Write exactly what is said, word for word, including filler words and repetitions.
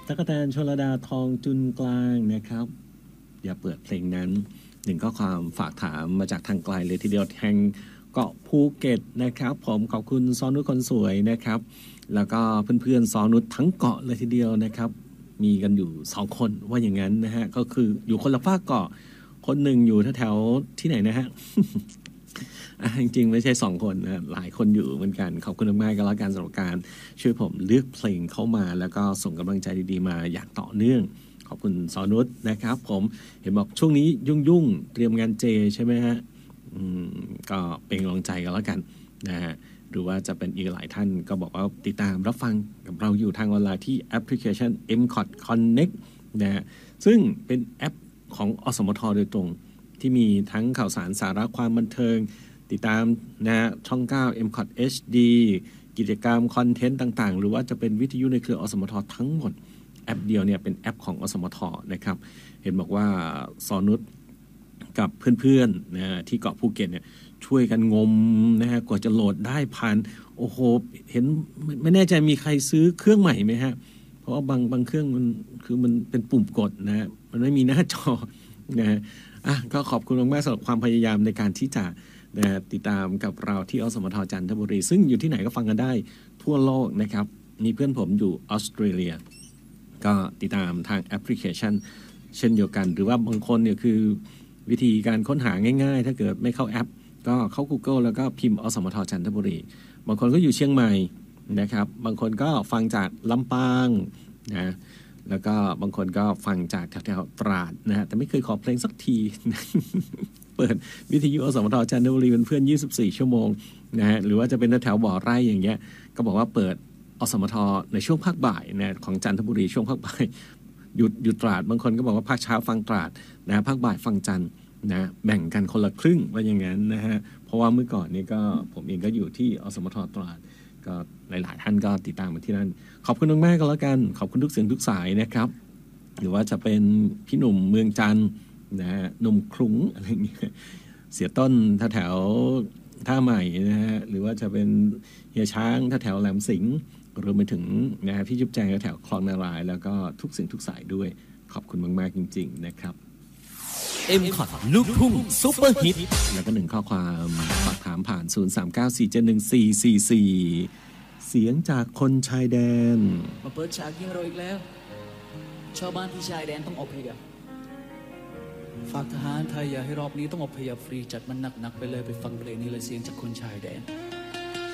ตั๊กแตนชลดาทองจุนกลางนะครับอย่าเปิดเพลงนั้นหนึ่งข้อความฝากถามมาจากทางไกลเลยทีเดียวแทงเกาะภูเก็ตนะครับผมขอบคุณซอนุชคนสวยนะครับแล้วก็เพื่อนๆซอนุชทั้งเกาะเลยทีเดียวนะครับมีกันอยู่สองคนว่าอย่างนั้นนะฮะก็คืออยู่คนละฝากเกาะคนหนึ่งอยู่แถวๆที่ไหนนะฮะ จริงๆไม่ใช่สองคนนะหลายคนอยู่เหมือนกันขอบคุณมากๆก็แล้วกันสำหรับการช่วยผมเลือกเพลงเข้ามาแล้วก็ส่งกำลังใจดีๆมาอย่างต่อเนื่องขอบคุณสอนุชนะครับผมเห็นบอกช่วงนี้ยุ่งๆเตรียมงานเจใช่ไหมฮะก็เป็นกำลังใจกันแล้วกันนะฮะหรือว่าจะเป็นอีกหลายท่านก็บอกว่าติดตามรับฟังกับเราอยู่ทางออนไลน์ที่แอปพลิเคชัน เอ็ม ซี โอ ที Connect นะฮะซึ่งเป็นแอปของอสมทโดยตรงที่มีทั้งข่าวสารสาระความบันเทิงติดตามนะฮะช่อง เก้า เอ็ม ซี โอ ที เอช ดี กิจกรรมคอนเทนต์ต่างๆหรือว่าจะเป็นวิทยุในเครืออสมททั้งหมดแอปเดียวเนี่ยเป็นแอปของอสมทนะครับเห็นบอกว่าสอนุชกับเพื่อนๆนะที่เกาะภูเก็ตเนี่ยช่วยกันงมนะฮะกว่าจะโหลดได้ผ่านโอ้โหเห็นไม่แน่ใจมีใครซื้อเครื่องใหม่ไหมฮะเพราะว่าบางบางเครื่องมันคือมันเป็นปุ่มกดนะมันไม่มีหน้าจอนะฮะอ่ะก็ขอบคุณมากๆสำหรับความพยายามในการที่จะนะติดตามกับเราที่อสมทจันทบุรีซึ่งอยู่ที่ไหนก็ฟังกันได้ทั่วโลกนะครับมีเพื่อนผมอยู่ออสเตรเลียก็ติดตามทางแอปพลิเคชันเช่นเดียวกันหรือว่าบางคนเนี่ยคือวิธีการค้นหาง่ายๆถ้าเกิดไม่เข้าแอปก็เข้า Google แล้วก็พิมพ์อสมทจันทบุรีบางคนก็อยู่เชียงใหม่นะครับบางคนก็ฟังจากลำปางนะแล้วก็บางคนก็ฟังจากแถวๆตราดนะฮะแต่ไม่เคยขอเพลงสักที เปิดวิทยุอสมทจันทบุรีเป็นเพื่อนยี่สิบสี่ชั่วโมงนะฮะหรือว่าจะเป็นแถวบ่อไร่อย่างเงี้ยก็บอกว่าเปิดอสมทในช่วงภาคบ่ายนะของจันทบุรีช่วงภาคบ่ายหยุดหยุดตราดบางคนก็บอกว่าภาคเช้าฟังตราดนะภาคบ่ายฟังจันทร์นะแบ่งกันคนละครึ่งว่าอย่างนั้นนะฮะเพราะว่าเมื่อก่อนนี้ก็ผมเองก็อยู่ที่อสมทตราดก็หลายๆท่านก็ติดตามมาที่นั่นขอบคุณมากๆก็แล้วกันขอบคุณทุกเสียงทุกสายนะครับหรือว่าจะเป็นพี่หนุ่มเมืองจันทร์นะฮะหนุ่มครุ้งอะไรอย่างเงี้ยเสียต้นแถวท่าใหม่นะฮะหรือว่าจะเป็นเฮียช้างแถวแหลมสิงห์รวมไปถึงนะฮะพี่จุ๊บแจงแถวคลองนารายแล้วก็ทุกสิ่งทุกสายด้วยขอบคุณมากๆจริงๆนะครับเอ็ม ซี โอ ที ลูกทุ่งซุปเปอร์ฮิตแล้วก็หนึ่งข้อความฝากถามผ่านศูนย์ สาม เก้า สี่ เจ็ด หนึ่ง สี่ สี่ สี่เสียงจากคนชายแดนมาเปิดฉากยิงเราอีกแล้วชาวบ้านที่ชายแดนต้องอพยพฝากทหารไทยอย่าให้รอบนี้ต้องอพยพฟรีจัดมันหนักๆไปเลยไปฟังเพลงนี้เลยเสียงจากคนชายแดน